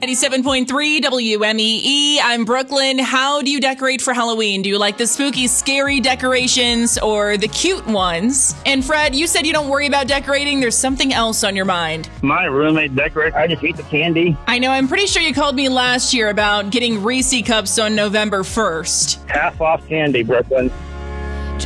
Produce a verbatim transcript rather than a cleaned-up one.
ninety-seven point three W M E E. I'm Brooklyn. How do you decorate for Halloween? Do you like the spooky, scary decorations or the cute ones? And Fred, you said you don't worry about decorating. There's something else on your mind. My roommate decorates. I just eat the candy. I know. I'm pretty sure you called me last year about getting Reese cups on November first. Half off candy, Brooklyn.